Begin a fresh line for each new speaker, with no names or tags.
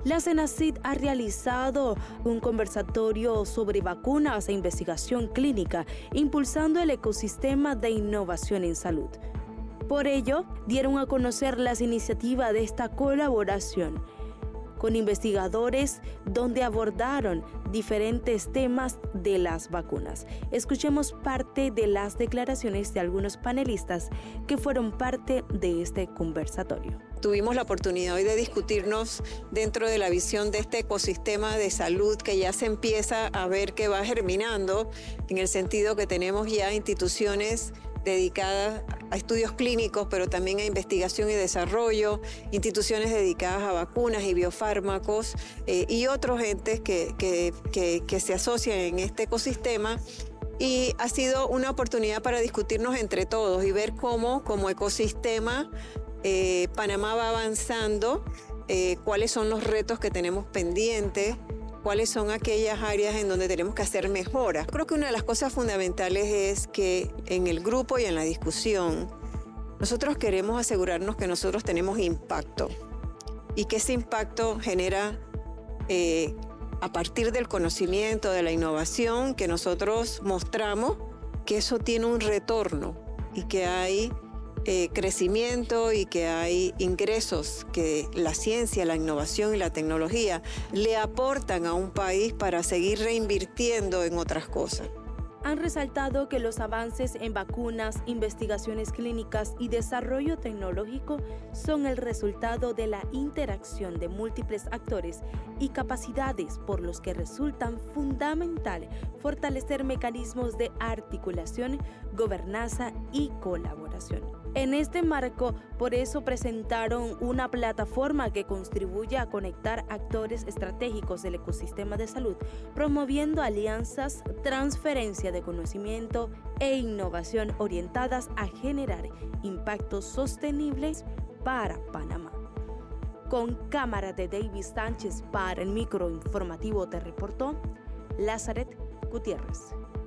La CENACIT ha realizado un conversatorio sobre vacunas e investigación clínica, impulsando el ecosistema de innovación en salud. Por ello, dieron a conocer las iniciativas de esta colaboración con investigadores donde abordaron diferentes temas de las vacunas. Escuchemos parte de las declaraciones de algunos panelistas que fueron parte de este conversatorio.
Tuvimos la oportunidad hoy de discutirnos dentro de la visión de este ecosistema de salud que ya se empieza a ver que va germinando, en el sentido que tenemos ya instituciones dedicadas a estudios clínicos, pero también a investigación y desarrollo, instituciones dedicadas a vacunas y biofármacos y otros entes que se asocian en este ecosistema. Y ha sido una oportunidad para discutirnos entre todos y ver cómo, como ecosistema, Panamá va avanzando, cuáles son los retos que tenemos pendientes, cuáles son aquellas áreas en donde tenemos que hacer mejoras. Creo que una de las cosas fundamentales es que en el grupo y en la discusión, nosotros queremos asegurarnos que nosotros tenemos impacto y que ese impacto genera a partir del conocimiento, de la innovación, que nosotros mostramos que eso tiene un retorno y que hay crecimiento y que hay ingresos que la ciencia, la innovación y la tecnología le aportan a un país para seguir reinvirtiendo en otras cosas.
Han resaltado que los avances en vacunas, investigaciones clínicas y desarrollo tecnológico son el resultado de la interacción de múltiples actores y capacidades, por los que resultan fundamental fortalecer mecanismos de articulación, gobernanza y colaboración. En este marco, por eso presentaron una plataforma que contribuye a conectar actores estratégicos del ecosistema de salud, promoviendo alianzas, transferencia de conocimiento e innovación orientadas a generar impactos sostenibles para Panamá. Con cámara de David Sánchez para el microinformativo te reportó Lazaret Gutiérrez.